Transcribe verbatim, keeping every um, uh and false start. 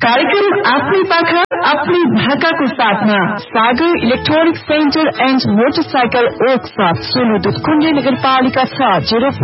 कार्यक्रम आफ्नै पाखा आफ्नै भाकाको साथमा सागर electronic centre and motorcycle workshop Solu Dudhkund नगरपालिका छ।